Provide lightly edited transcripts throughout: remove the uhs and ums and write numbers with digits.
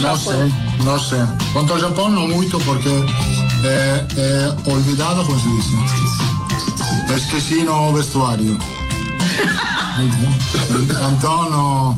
No sé, no sé. Contra el Japón no mucho porque olvidado, como se dice. Esquecino vestuario. Então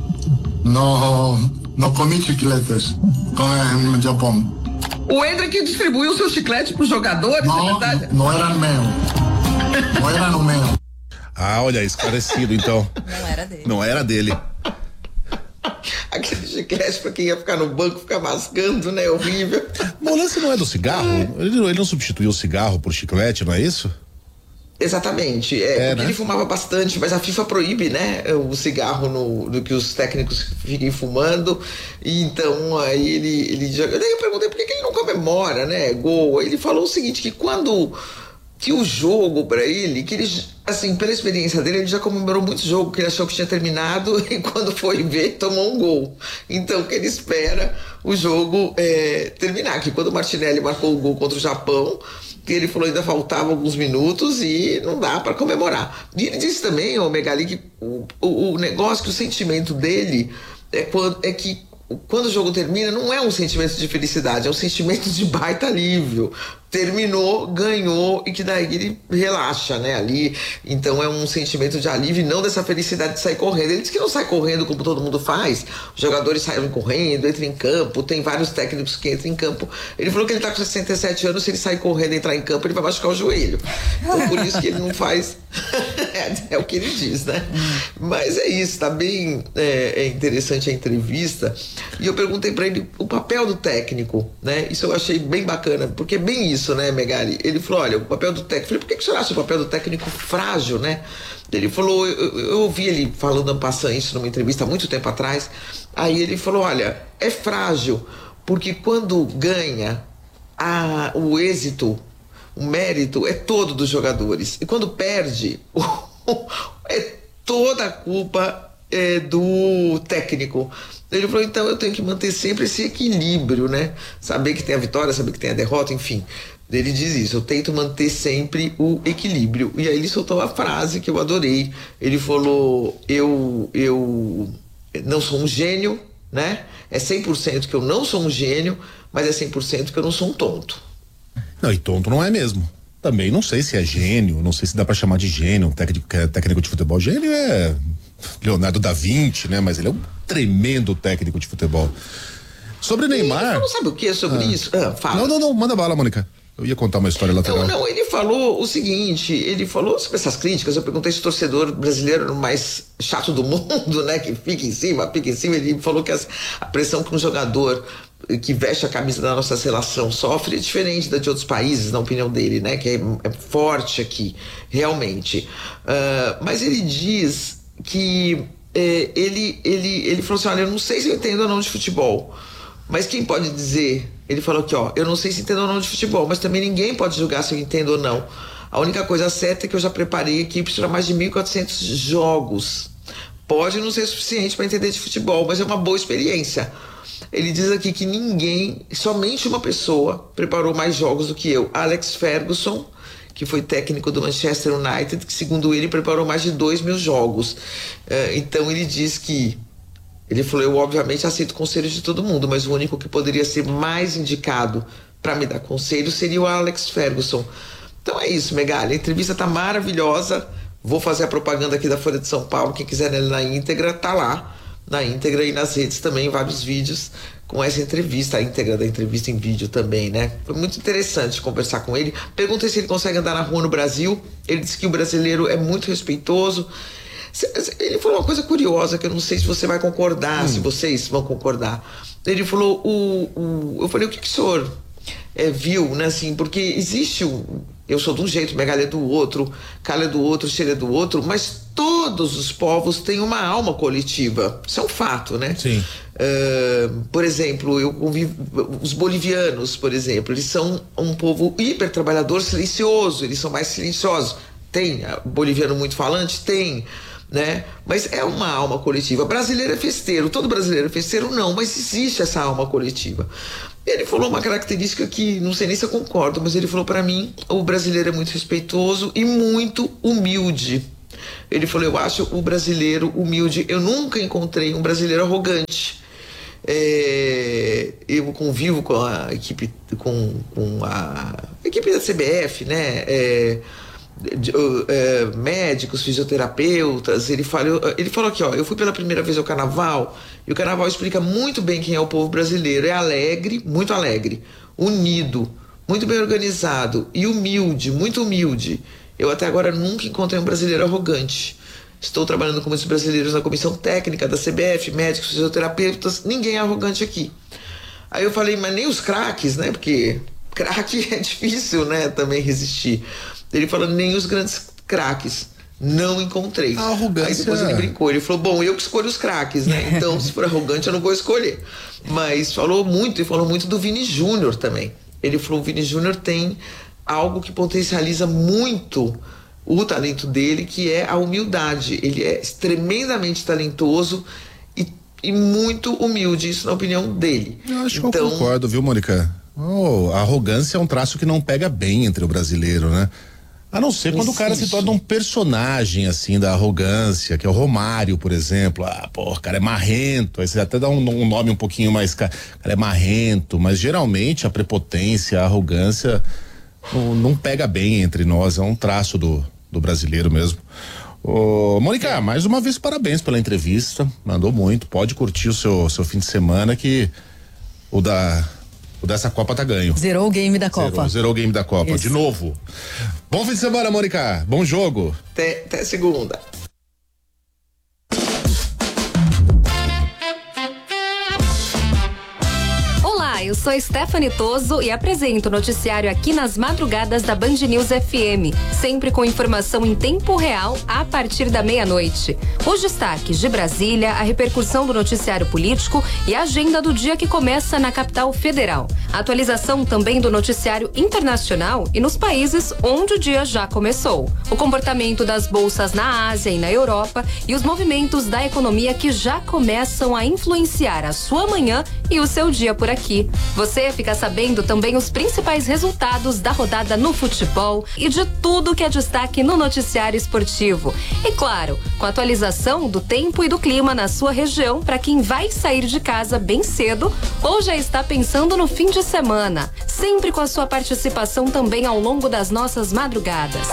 não comi chicletes com o Japão. O Hendrick distribuiu o seu chiclete para os jogadores, não, é verdade? Não era meu. Não era no meu. Ah, olha, esclarecido então. Não era dele. Não era dele. Aquele chiclete pra quem ia ficar no banco, ficar mascando, né? Horrível. Mas o lance não é do cigarro? Ele não substituiu o cigarro por chiclete, não é isso? Exatamente, porque né? ele fumava bastante, mas a FIFA proíbe, né, o cigarro no que os técnicos fiquem fumando, e então aí ele joga. Daí eu perguntei por que ele não comemora, né, gol. Aí ele falou o seguinte, que o jogo pra ele, que ele, assim, pela experiência dele, ele já comemorou muito jogo, que ele achou que tinha terminado e quando foi ver, tomou um gol. Então, que ele espera o jogo terminar, que quando o Martinelli marcou o gol contra o Japão, que ele falou ainda faltavam alguns minutos e não dá para comemorar. E ele disse também, o Megali, que o negócio, que o sentimento dele é que quando o jogo termina, não é um sentimento de felicidade, é um sentimento de baita alívio. Terminou, ganhou, e que daí ele relaxa, né, ali. Então é um sentimento de alívio e não dessa felicidade de sair correndo. Ele disse que não sai correndo como todo mundo faz. Os jogadores saem correndo, entram em campo, tem vários técnicos que entram em campo. Ele falou que ele tá com 67 anos, se ele sair correndo e entrar em campo, ele vai machucar o joelho. Então por isso que ele não faz. É o que ele diz, né? Mas é isso, tá bem interessante a entrevista. E eu perguntei pra ele o papel do técnico, né? Isso eu achei bem bacana, porque é bem isso, né, Megali? Ele falou, olha, o papel do técnico... Eu falei, por que o senhor acha o papel do técnico frágil, né? Ele falou, eu ouvi ele falando, passando isso numa entrevista há muito tempo atrás. Aí ele falou, olha, é frágil, porque quando ganha, o êxito, o mérito é todo dos jogadores. E quando perde, toda a culpa do técnico. Ele falou, então eu tenho que manter sempre esse equilíbrio, né? Saber que tem a vitória, saber que tem a derrota, enfim. Ele diz isso, eu tento manter sempre o equilíbrio. E aí ele soltou a frase que eu adorei. Ele falou, eu não sou um gênio, né? É 100% que eu não sou um gênio, mas é 100% que eu não sou um tonto. Não, e tonto não é mesmo. Também não sei se é gênio, não sei se dá pra chamar de gênio, técnico de futebol. Gênio é Leonardo da Vinci, né? Mas ele é um tremendo técnico de futebol. Sobre Neymar... Você não sabe o que sobre isso? Fala. Não, manda bala, Mônica. Eu ia contar uma história lateral. Não, ele falou o seguinte, ele falou sobre essas críticas, eu perguntei se o torcedor brasileiro era o mais chato do mundo, né? Que fica em cima, ele falou que a pressão que um jogador que veste a camisa da nossa seleção sofre é diferente da de outros países, na opinião dele, né? Que é forte aqui, realmente. Mas ele diz que ele falou assim, olha, eu não sei se eu entendo ou não de futebol, mas quem pode dizer, ele falou aqui, ó, eu não sei se entendo ou não de futebol, mas também ninguém pode julgar se eu entendo ou não. A única coisa certa é que eu já preparei equipes para mais de 1.400 jogos. Pode não ser suficiente para entender de futebol, mas é uma boa experiência. Ele diz aqui que somente uma pessoa preparou mais jogos do que eu, Alex Ferguson, que foi técnico do Manchester United, que segundo ele preparou mais de 2.000 jogos. Então ele diz que, ele falou, eu obviamente aceito conselhos de todo mundo, mas o único que poderia ser mais indicado para me dar conselho seria o Alex Ferguson. Então é isso, Megali, a entrevista tá maravilhosa, vou fazer a propaganda aqui da Folha de São Paulo, quem quiser ler na íntegra, tá lá, na íntegra, e nas redes também, vários vídeos com essa entrevista, a íntegra da entrevista em vídeo também, né? Foi muito interessante conversar com ele. Perguntei se ele consegue andar na rua no Brasil, ele disse que o brasileiro é muito respeitoso. Ele falou uma coisa curiosa que eu não sei se você vai concordar, se vocês vão concordar. Ele falou, eu falei, o que o senhor viu, né, assim, porque existe eu sou de um jeito, Megali é do outro, Carla é do outro, Sheila é do outro, mas todos os povos têm uma alma coletiva, isso é um fato, né? Sim. Por exemplo, eu convivo, os bolivianos, por exemplo, eles são um povo hiper trabalhador, silencioso, eles são mais silenciosos. Tem boliviano muito falante? Tem, né? Mas é uma alma coletiva. Brasileiro é festeiro, todo brasileiro é festeiro? Não, mas existe essa alma coletiva. Ele falou uma característica que não sei nem se eu concordo, mas ele falou para mim, o brasileiro é muito respeitoso e muito humilde. Ele falou, eu acho o brasileiro humilde, eu nunca encontrei um brasileiro arrogante. Eu convivo com a equipe, com a equipe da CBF, né? Médicos, fisioterapeutas. Ele falou aqui, ó, eu fui pela primeira vez ao Carnaval, e o Carnaval explica muito bem quem é o povo brasileiro. É alegre, muito alegre, unido, muito bem organizado e humilde, muito humilde. Eu até agora nunca encontrei um brasileiro arrogante. Estou trabalhando com muitos brasileiros na comissão técnica da CBF, médicos, fisioterapeutas, ninguém é arrogante aqui. Aí eu falei, mas nem os craques, né? Porque craque é difícil, né? Também resistir. Ele falou, nem os grandes craques. Não encontrei. A arrogância... Aí depois ele brincou, ele falou, bom, eu que escolho os craques, né? Então, se for arrogante, eu não vou escolher. Mas falou muito do Vini Júnior também. Ele falou, o Vini Júnior tem algo que potencializa muito o talento dele, que é a humildade. Ele é tremendamente talentoso e muito humilde, isso na opinião dele. Eu acho que eu concordo, viu, Mônica? A arrogância é um traço que não pega bem entre o brasileiro, né? A não ser quando o cara se torna um personagem, assim, da arrogância, que é o Romário, por exemplo. O cara é marrento, aí você até dá um nome um pouquinho mais... O cara é marrento, mas geralmente a prepotência, a arrogância não pega bem entre nós, é um traço do brasileiro mesmo. Mônica, mais uma vez parabéns pela entrevista, mandou muito, pode curtir o seu fim de semana que o dessa Copa tá ganho. Zerou o game da Copa. Zerou o game da Copa, isso. De novo. Bom fim de semana, Mônica, bom jogo. Até segunda. Eu sou Stephanie Toso e apresento o noticiário aqui nas madrugadas da Band News FM, sempre com informação em tempo real a partir da meia-noite. Os destaques de Brasília, a repercussão do noticiário político e a agenda do dia que começa na capital federal. A atualização também do noticiário internacional e nos países onde o dia já começou. O comportamento das bolsas na Ásia e na Europa e os movimentos da economia que já começam a influenciar a sua manhã e o seu dia por aqui. Você fica sabendo também os principais resultados da rodada no futebol e de tudo que é destaque no noticiário esportivo. E claro, com a atualização do tempo e do clima na sua região para quem vai sair de casa bem cedo ou já está pensando no fim de semana. Sempre com a sua participação também ao longo das nossas madrugadas.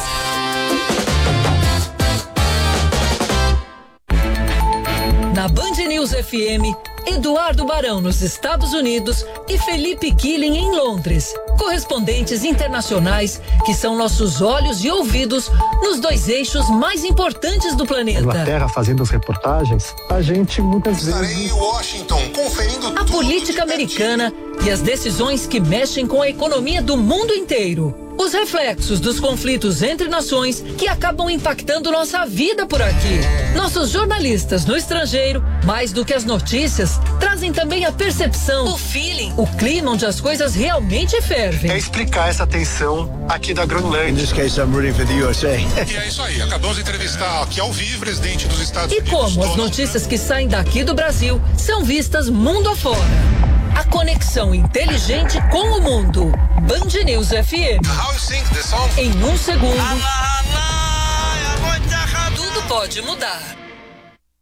Na Band News FM, Eduardo Barão nos Estados Unidos e Felipe Killing em Londres. Correspondentes internacionais que são nossos olhos e ouvidos nos dois eixos mais importantes do planeta. Inglaterra fazendo reportagens, a gente muitas vezes... Estarei em Washington conferindo a política americana e as decisões que mexem com a economia do mundo inteiro. Os reflexos dos conflitos entre nações que acabam impactando nossa vida por aqui. Nossos jornalistas no estrangeiro, mais do que as notícias, trazem também a percepção, o feeling, o clima onde as coisas realmente fervem. É explicar essa tensão aqui da Groenlândia. In this case, I'm rooting for the USA. E é isso aí, acabamos de entrevistar aqui ao vivo o presidente dos Estados Unidos. E como as notícias que saem daqui do Brasil são vistas mundo afora. A conexão inteligente com o mundo. Band News FM. How you sing the song? Em um segundo, tudo pode mudar.